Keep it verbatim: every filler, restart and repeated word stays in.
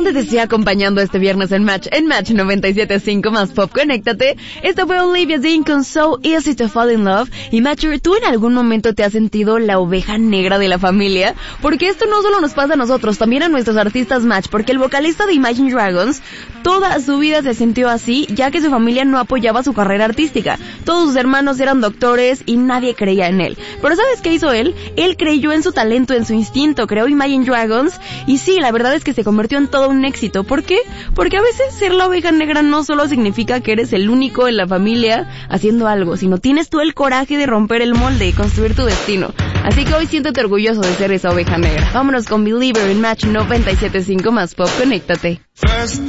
donde te estoy acompañando este viernes en Match, en Match noventa y siete punto cinco más Pop. Conéctate. Esta fue Olivia Dean con So Easy to Fall in Love. Y Matcher, ¿tú en algún momento te has sentido la oveja negra de la familia? Porque esto no solo nos pasa a nosotros, también a nuestros artistas Match, porque el vocalista de Imagine Dragons toda su vida se sintió así, ya que su familia no apoyaba su carrera artística. Todos sus hermanos eran doctores y nadie creía en él. Pero ¿sabes qué hizo él? Él creyó en su talento, en su instinto, creó Imagine Dragons, y sí, la verdad es que se convirtió en todo un éxito. ¿Por qué? Porque a veces ser la oveja negra no solo significa que eres el único en la familia haciendo algo, sino tienes tú el coraje de romper el molde y construir tu destino. Así que hoy siéntete orgulloso de ser esa oveja negra. Vámonos con Believer en Match noventa y siete punto cinco más Pop. Conéctate.